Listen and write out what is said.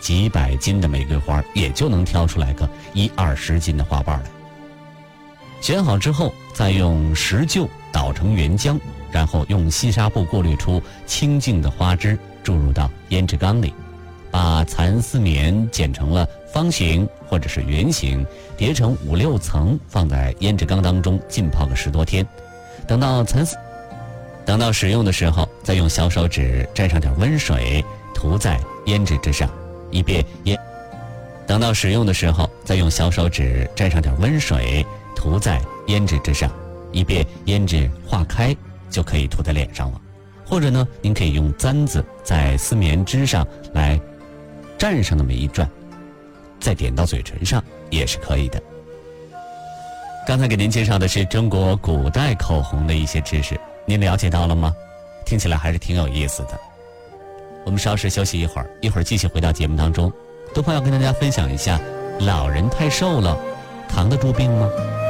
几百斤的玫瑰花，也就能挑出来个10-20斤的花瓣来。选好之后，再用石臼捣成原浆，然后用细纱布过滤出清净的花汁，注入到胭脂缸里，把蚕丝棉剪成了方形或者是圆形，叠成5-6层，放在胭脂缸当中浸泡个10多天。等到使用的时候，再用小手指蘸上点温水，涂在胭脂之上，以便等到使用的时候，再用小手指蘸上点温水，涂在胭脂之上，以便胭脂化开，就可以涂在脸上了。或者呢，您可以用簪子在丝棉枝上来蘸上那么一转，再点到嘴唇上也是可以的。刚才给您介绍的是中国古代口红的一些知识，您了解到了吗？听起来还是挺有意思的。我们稍事休息一会儿继续回到节目当中。多朋友跟大家分享一下，老人太瘦了，扛得住病吗？